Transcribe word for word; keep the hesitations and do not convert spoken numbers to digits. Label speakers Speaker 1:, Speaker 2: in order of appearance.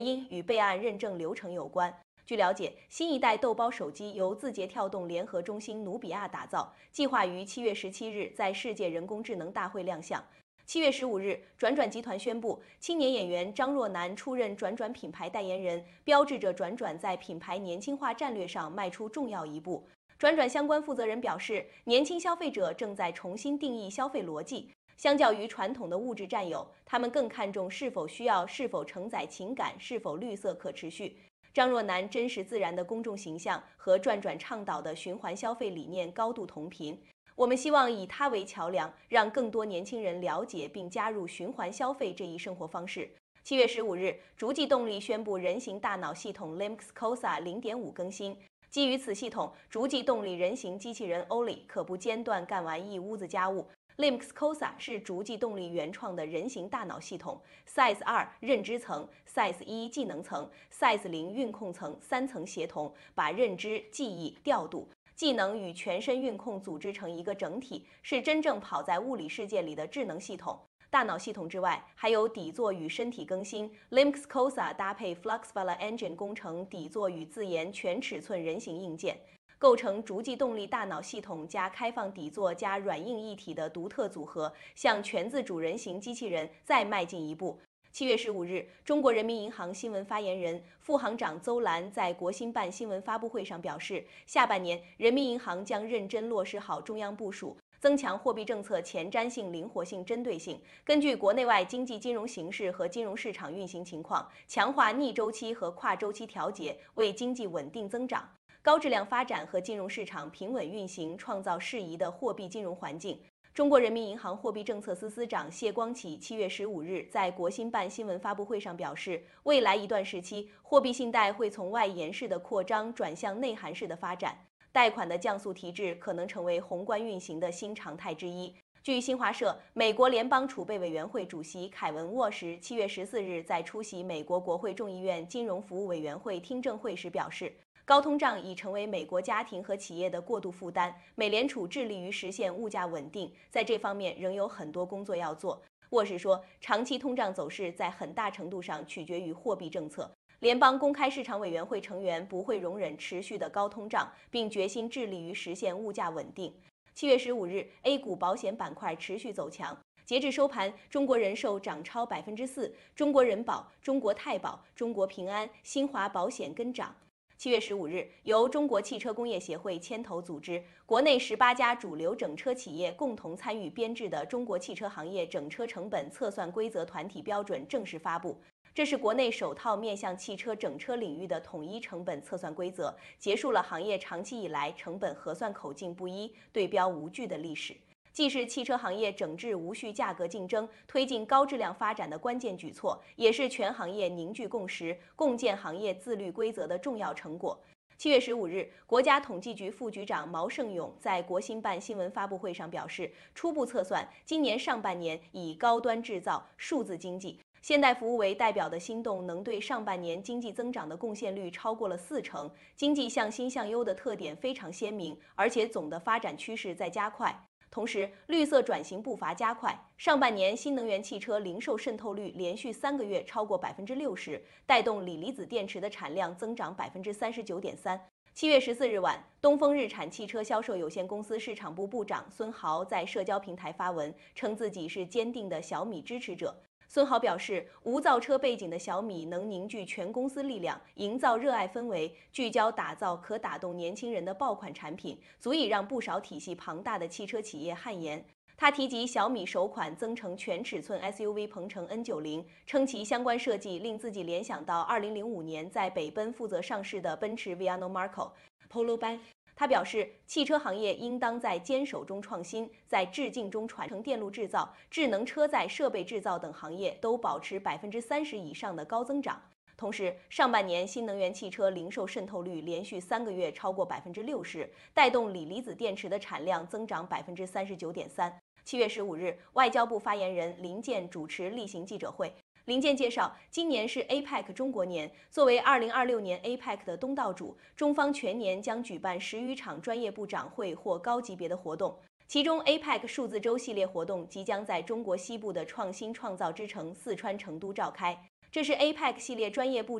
Speaker 1: 因与备案认证流程有关。据了解，新一代豆包手机由字节跳动联合中心努比亚打造，计划于七月十七日在世界人工智能大会亮相。七月十五日，转转集团宣布，青年演员张若楠出任转转品牌代言人，标志着转转在品牌年轻化战略上迈出重要一步。转转相关负责人表示，年轻消费者正在重新定义消费逻辑。相较于传统的物质占有，他们更看重是否需要、是否承载情感、是否绿色可持续。张若楠真实自然的公众形象和转转倡导的循环消费理念高度同频。我们希望以它为桥梁，让更多年轻人了解并加入循环消费这一生活方式。七月十五日，逐迹动力宣布人形大脑系统 Lynx C O S A 零点五更新。基于此系统，逐迹动力人形机器人 Oli 可不间断干完一屋子家务。Lynx C O S A 是逐迹动力原创的人形大脑系统 ，Size 二认知层、Size 一技能层、Size 零运控层三层协同，把认知、记忆、调度、技能与全身运控组织成一个整体，是真正跑在物理世界里的智能系统。大脑系统之外，还有底座与身体更新。Lynx C O S A 搭配 Fluxvala Engine 工程底座与自研全尺寸人形硬件，构成逐迹动力大脑系统加开放底座加软硬一体的独特组合，向全自主人形机器人再迈进一步。七月十五日，中国人民银行新闻发言人、副行长邹兰在国新办新闻发布会上表示，下半年人民银行将认真落实好中央部署，增强货币政策前瞻性、灵活性、针对性，根据国内外经济金融形势和金融市场运行情况，强化逆周期和跨周期调节，为经济稳定增长、高质量发展和金融市场平稳运行创造适宜的货币金融环境。中国人民银行货币政策司司长谢光启七月十五日在国新办新闻发布会上表示，未来一段时期，货币信贷会从外延式的扩张转向内涵式的发展，贷款的降速提质可能成为宏观运行的新常态之一。据新华社，美国联邦储备委员会主席凯文·沃什七月十四日在出席美国国会众议院金融服务委员会听证会时表示，高通胀已成为美国家庭和企业的过度负担，美联储致力于实现物价稳定，在这方面仍有很多工作要做。沃什说，长期通胀走势在很大程度上取决于货币政策。联邦公开市场委员会成员不会容忍持续的高通胀，并决心致力于实现物价稳定。七月十五日 ，A 股保险板块持续走强。截至收盘，中国人寿涨超百分之四，中国人保、中国太保、中国平安、新华保险跟涨。七月十五日，由中国汽车工业协会牵头组织，国内十八家主流整车企业共同参与编制的《中国汽车行业整车成本测算规则团体标准》正式发布。这是国内首套面向汽车整车领域的统一成本测算规则，结束了行业长期以来成本核算口径不一、对标无据的历史。既是汽车行业整治无序价格竞争、推进高质量发展的关键举措，也是全行业凝聚共识、共建行业自律规则的重要成果。七月十五日，国家统计局副局长毛盛勇在国新办新闻发布会上表示，初步测算，今年上半年以高端制造、数字经济、现代服务为代表的新动能对上半年经济增长的贡献率超过了四成，经济向新向优的特点非常鲜明，而且总的发展趋势在加快。同时，绿色转型步伐加快。上半年新能源汽车零售渗透率连续三个月超过百分之六十，带动锂离子电池的产量增长百分之三十九点三。七月十四日晚，东风日产汽车销售有限公司市场部部长孙豪在社交平台发文，称自己是坚定的小米支持者。孙豪表示，无造车背景的小米能凝聚全公司力量，营造热爱氛围，聚焦打造可打动年轻人的爆款产品，足以让不少体系庞大的汽车企业汗颜。他提及小米首款增程全尺寸 S U V 鹏程 N 九十，称其相关设计令自己联想到二零零五年在北奔负责上市的奔驰 Viano Marco、Polo 班。他表示，汽车行业应当在坚守中创新，在致敬中传承。电路制造、智能车载设备制造等行业都保持百分之三十以上的高增长。同时，上半年新能源汽车零售渗透率连续三个月超过百分之六十，带动锂离子电池的产量增长百分之三十九点三。七月十五日，外交部发言人林健主持例行记者会。林健介绍，今年是 A P E C 中国年，作为二零二六年 A P E C 的东道主，中方全年将举办十余场专业部长会或高级别的活动。其中 A P E C 数字周系列活动即将在中国西部的创新创造之城四川成都召开。 这是 A P E C 系列专业部